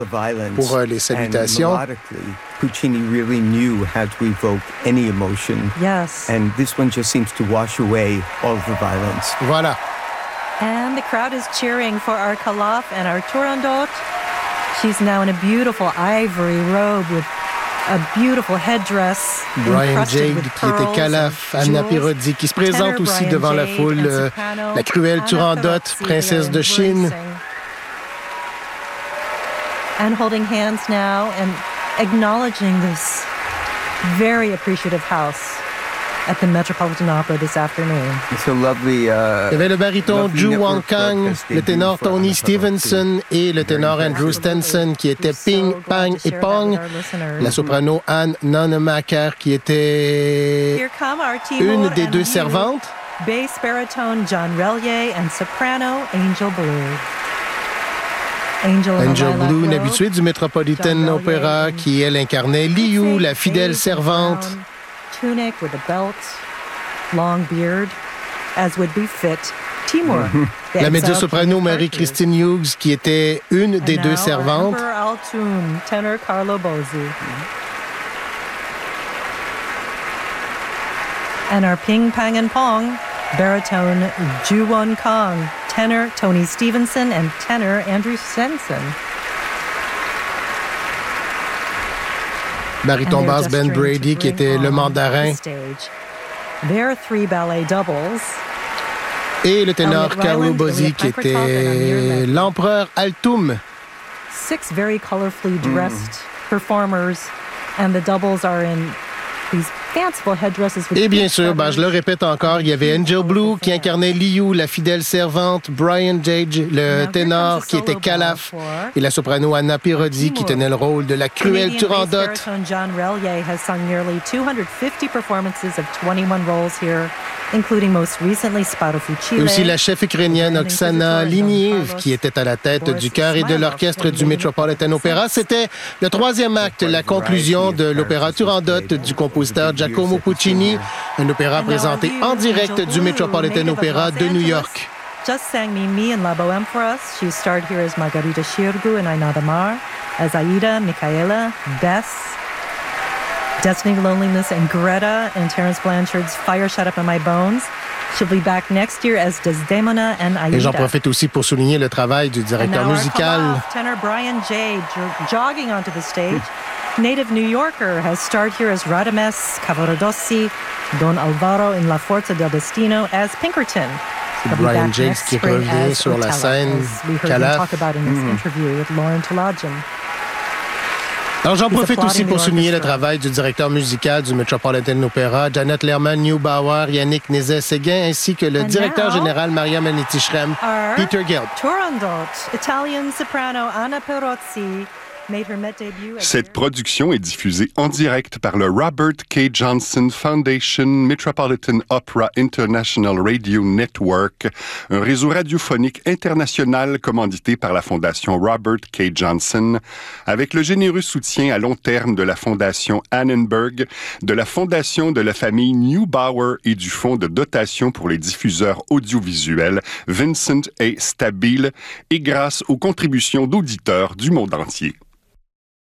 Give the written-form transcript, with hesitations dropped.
pour les salutations. Puccini really knew how to evoke any emotion. Yes. And this one just seems to wash away all of the violence. Voilà. And the crowd is cheering for our Kalaf and our Turandot. She's now in a beautiful ivory robe with a beautiful headdress. Brian Jade, qui était Kalaf, Anna Pirozzi, qui se présente aussi devant la foule, la cruelle Turandot, princesse de Chine. And holding hands now and acknowledging this very appreciative house at the Metropolitan Opera this afternoon. It's a lovely, Il y avait le baryton Ju Wang Kang, le ténor Tony Stevenson et le ténor Andrew Stenson qui étaient Ping, Pang et Pong. La soprano Anne Nonemaker qui était une des deux servantes. Bass baritone John Relier and soprano Angel Blue. Angel Blue, une habituée du Metropolitan Opera qui, elle, incarnait Liu, la fidèle servante. Tunic with a belt, long beard, as would befit Timur. La mezzo-soprano Marie-Christine Hughes, qui était une des deux servantes. Altoon, tenor Carlo Bozzi. And our Ping, Pang, and Pong, baritone Ju Won Kong, tenor Tony Stevenson, and tenor Andrew Stenson. Baryton basse Ben Brady, qui était le mandarin. There are 3 ballet doubles. Et le ténor Carlo Bozzi, qui était l'empereur Altoum. 6 very colorfully dressed performers, and the doubles are in these fanciful headdresses. Et bien sûr, je le répète encore, il y avait Angel Blue qui incarnait Liu, la fidèle servante, Brian Jage, le ténor qui était Kalaf, et la soprano Anna Pirozzi qui tenait le rôle de la cruelle Turandot. John Relier has sung nearly 250 performances of 21 roles here, including most recently Sparo Fucile. Et aussi la chef ukrainienne Oksana Liniev qui était à la tête du chœur et de l'orchestre du Metropolitan Opera. C'était le 3e acte, la conclusion de l'opéra Turandot du compositeur Giacomo Puccini, un opéra présenté en direct du Metropolitan Opera de New York. Just sang Mimi in La Bohème for us. She starred here as Margarita Shirgu in Aina Damar, as Aida, Michaela, Bess, Destiny, Loneliness, and Greta in Terence Blanchard's Fire Shut Up in My Bones. She'll be back next year as Desdemona and Aida. Et j'en profite aussi pour souligner le travail du directeur musical. Tenor Brian Jade jogging onto the stage. Native New Yorker has starred here as Radames Cavaradossi, Don Alvaro in La Forza del Destino as Pinkerton. Brian Jade qui revient sur la scène. Calaf. Alors, j'en profite aussi pour souligner le travail du directeur musical du Metropolitan Opera, Janet Lehrman-Neubauer, Yannick Nézet-Séguin, ainsi que le directeur général Maria Manetti-Schrem, Peter Gelb. Turandot, Italian soprano Anna Pirozzi. Cette production est diffusée en direct par le Robert K. Johnson Foundation Metropolitan Opera International Radio Network, un réseau radiophonique international commandité par la Fondation Robert K. Johnson, avec le généreux soutien à long terme de la Fondation Annenberg, de la Fondation de la famille Neubauer et du Fonds de dotation pour les diffuseurs audiovisuels Vincent A. Stabile, et grâce aux contributions d'auditeurs du monde entier.